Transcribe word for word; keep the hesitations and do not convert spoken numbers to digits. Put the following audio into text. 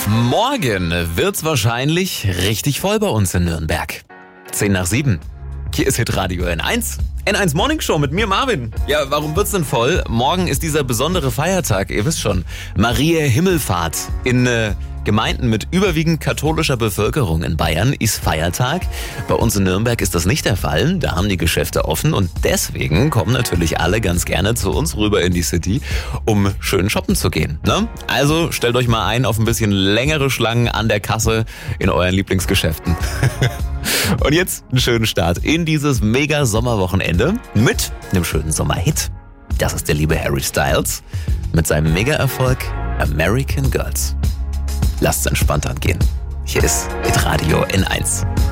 Morgen wird's wahrscheinlich richtig voll bei uns in Nürnberg. Zehn nach sieben. Hier ist Hitradio N eins. N eins Morning Show mit mir, Marvin. Ja, warum wird's denn voll? Morgen ist dieser besondere Feiertag, ihr wisst schon. Mariä Himmelfahrt. In äh, Gemeinden mit überwiegend katholischer Bevölkerung in Bayern ist Feiertag. Bei uns in Nürnberg ist das nicht der Fall. Da haben die Geschäfte offen und deswegen kommen natürlich alle ganz gerne zu uns rüber in die City, um schön shoppen zu gehen. Ne? Also stellt euch mal ein auf ein bisschen längere Schlangen an der Kasse in euren Lieblingsgeschäften. Und jetzt einen schönen Start in dieses mega Sommerwochenende mit einem schönen Sommerhit. Das ist der liebe Harry Styles mit seinem Mega-Erfolg American Girls. Lasst es entspannt angehen. Hier ist Hitradio N eins.